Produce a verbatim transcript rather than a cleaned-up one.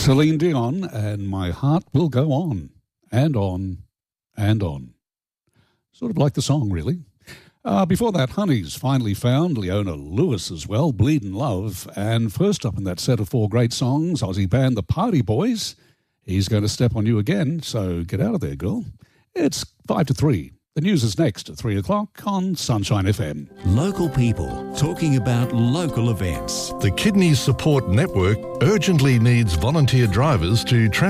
Celine Dion and My Heart Will Go On and On and On. Sort of like the song, really. Uh, before that, Honeys finally found Leona Lewis as well, Bleedin' Love. And first up in that set of four great songs, Aussie band The Party Boys. He's going to step on you again, so get out of there, girl. It's five to three. The news is next at three o'clock on Sunshine F M. Local people talking about local events. The Kidney Support Network urgently needs volunteer drivers to transport